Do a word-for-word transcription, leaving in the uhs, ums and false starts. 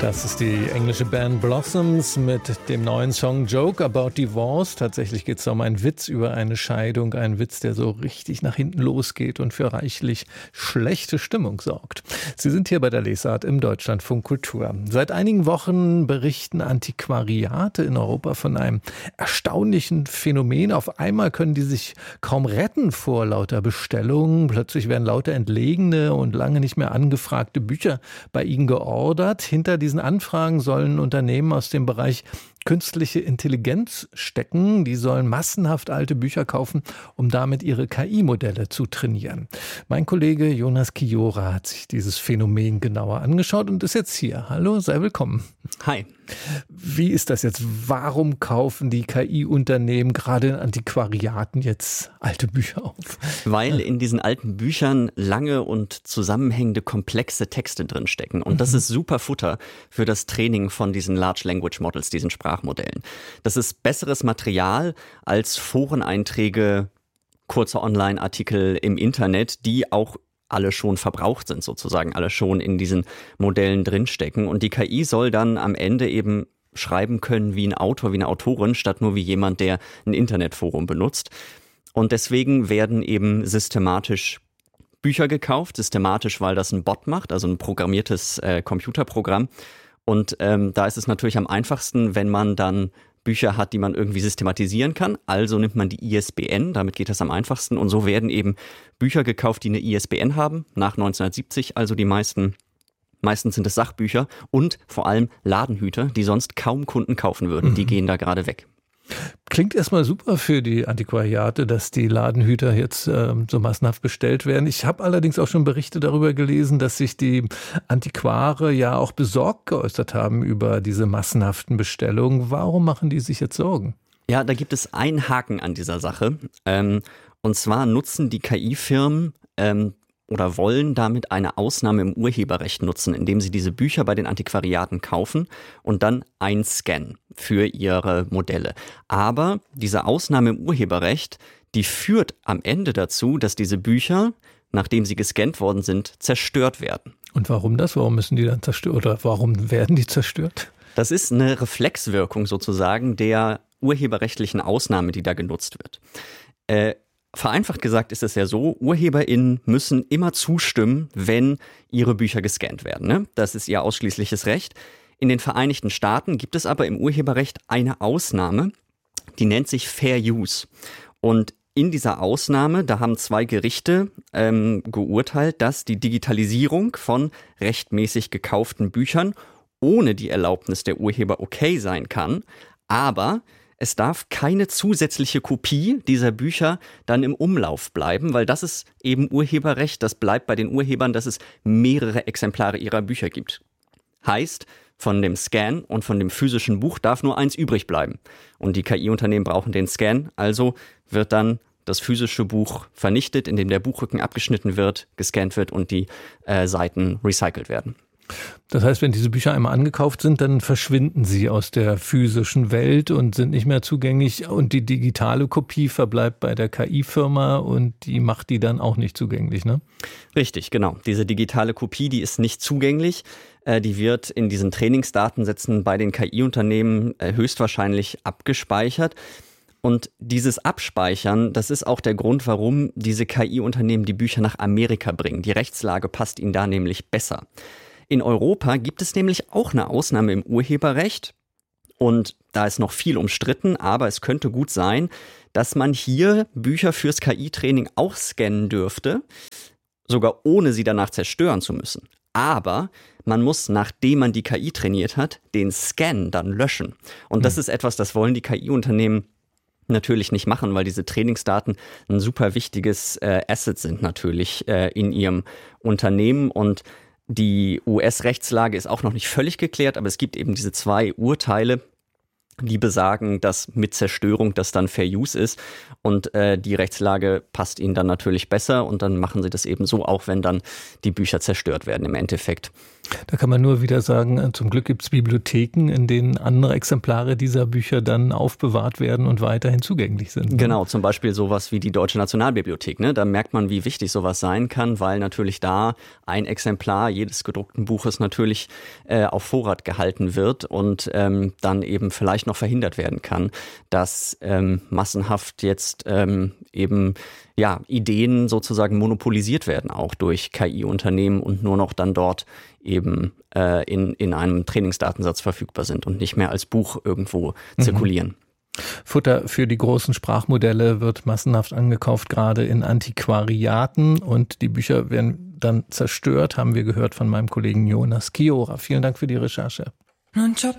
Das ist die englische Band Blossoms mit dem neuen Song Joke About Divorce. Tatsächlich geht es um einen Witz über eine Scheidung, ein Witz, der so richtig nach hinten losgeht und für reichlich schlechte Stimmung sorgt. Sie sind hier bei der Lesart im Deutschlandfunk Kultur. Seit einigen Wochen berichten Antiquariate in Europa von einem erstaunlichen Phänomen. Auf einmal können die sich kaum retten vor lauter Bestellungen. Plötzlich werden lauter entlegene und lange nicht mehr angefragte Bücher bei ihnen geordert. Hinter diesen Anfragen sollen Unternehmen aus dem Bereich künstliche Intelligenz stecken. Die sollen massenhaft alte Bücher kaufen, um damit ihre K I-Modelle zu trainieren. Mein Kollege Jonas Kiora hat sich dieses Phänomen genauer angeschaut und ist jetzt hier. Hallo, sei willkommen. Hi. Wie ist das jetzt? Warum kaufen die K I-Unternehmen gerade in Antiquariaten jetzt alte Bücher auf? Weil in diesen alten Büchern lange und zusammenhängende, komplexe Texte drinstecken. Und das ist super Futter für das Training von diesen Large Language Models, diesen Sprachmodellen. Das ist besseres Material als Foreneinträge, kurze Online-Artikel im Internet, die auch alle schon verbraucht sind, sozusagen, alle schon in diesen Modellen drinstecken. Und die K I soll dann am Ende eben schreiben können wie ein Autor, wie eine Autorin, statt nur wie jemand, der ein Internetforum benutzt. Und deswegen werden eben systematisch Bücher gekauft, systematisch, weil das ein Bot macht, also ein programmiertes äh, Computerprogramm. Und ähm, da ist es natürlich am einfachsten, wenn man dann Bücher hat, die man irgendwie systematisieren kann. Also nimmt man die I S B N, damit geht das am einfachsten. Und so werden eben Bücher gekauft, die eine I S B N haben, nach neunzehnhundertsiebzig, also die meisten. Meistens sind es Sachbücher und vor allem Ladenhüter, die sonst kaum Kunden kaufen würden. Mhm. Die gehen da gerade weg. Klingt erstmal super für die Antiquariate, dass die Ladenhüter jetzt äh, so massenhaft bestellt werden. Ich habe allerdings auch schon Berichte darüber gelesen, dass sich die Antiquare ja auch besorgt geäußert haben über diese massenhaften Bestellungen. Warum machen die sich jetzt Sorgen? Ja, da gibt es einen Haken an dieser Sache. Ähm, und zwar nutzen die K I-Firmen ähm, oder wollen damit eine Ausnahme im Urheberrecht nutzen, indem sie diese Bücher bei den Antiquariaten kaufen und dann einscannen für ihre Modelle. Aber diese Ausnahme im Urheberrecht, die führt am Ende dazu, dass diese Bücher, nachdem sie gescannt worden sind, zerstört werden. Und warum das? Warum müssen die dann zerstört oder warum werden die zerstört? Das ist eine Reflexwirkung sozusagen der urheberrechtlichen Ausnahme, die da genutzt wird. Äh, Vereinfacht gesagt ist es ja so, UrheberInnen müssen immer zustimmen, wenn ihre Bücher gescannt werden. Ne? Das ist ihr ausschließliches Recht. In den Vereinigten Staaten gibt es aber im Urheberrecht eine Ausnahme, die nennt sich Fair Use. Und in dieser Ausnahme, da haben zwei Gerichte ähm, geurteilt, dass die Digitalisierung von rechtmäßig gekauften Büchern ohne die Erlaubnis der Urheber okay sein kann, aber es darf keine zusätzliche Kopie dieser Bücher dann im Umlauf bleiben, weil das ist eben Urheberrecht, das bleibt bei den Urhebern, dass es mehrere Exemplare ihrer Bücher gibt. Heißt, von dem Scan und von dem physischen Buch darf nur eins übrig bleiben. Und die K I-Unternehmen brauchen den Scan, also wird dann das physische Buch vernichtet, indem der Buchrücken abgeschnitten wird, gescannt wird und die äh, Seiten recycelt werden. Das heißt, wenn diese Bücher einmal angekauft sind, dann verschwinden sie aus der physischen Welt und sind nicht mehr zugänglich. Und die digitale Kopie verbleibt bei der K I-Firma und die macht die dann auch nicht zugänglich, ne? Richtig, genau. Diese digitale Kopie, die ist nicht zugänglich. Die wird in diesen Trainingsdatensätzen bei den K I-Unternehmen höchstwahrscheinlich abgespeichert. Und dieses Abspeichern, das ist auch der Grund, warum diese K I-Unternehmen die Bücher nach Amerika bringen. Die Rechtslage passt ihnen da nämlich besser. In Europa gibt es nämlich auch eine Ausnahme im Urheberrecht und da ist noch viel umstritten, aber es könnte gut sein, dass man hier Bücher fürs K I-Training auch scannen dürfte, sogar ohne sie danach zerstören zu müssen. Aber man muss, nachdem man die K I trainiert hat, den Scan dann löschen. Und das ist etwas, das wollen die K I-Unternehmen natürlich nicht machen, weil diese Trainingsdaten ein super wichtiges äh, Asset sind natürlich äh, in ihrem Unternehmen und die U S-Rechtslage ist auch noch nicht völlig geklärt, aber es gibt eben diese zwei Urteile, die besagen, dass mit Zerstörung das dann Fair Use ist und äh, die Rechtslage passt ihnen dann natürlich besser und dann machen sie das eben so, auch wenn dann die Bücher zerstört werden im Endeffekt. Da kann man nur wieder sagen, zum Glück gibt es Bibliotheken, in denen andere Exemplare dieser Bücher dann aufbewahrt werden und weiterhin zugänglich sind. Genau, zum Beispiel sowas wie die Deutsche Nationalbibliothek. Ne? Da merkt man, wie wichtig sowas sein kann, weil natürlich da ein Exemplar jedes gedruckten Buches natürlich äh, auf Vorrat gehalten wird und ähm, dann eben vielleicht noch verhindert werden kann, dass ähm, massenhaft jetzt ähm, eben ja, Ideen sozusagen monopolisiert werden, auch durch K I-Unternehmen und nur noch dann dort eben äh, in, in einem Trainingsdatensatz verfügbar sind und nicht mehr als Buch irgendwo mhm. zirkulieren. Futter für die großen Sprachmodelle wird massenhaft angekauft, gerade in Antiquariaten, und die Bücher werden dann zerstört, haben wir gehört von meinem Kollegen Jonas Kiora. Vielen Dank für die Recherche. Non c'ho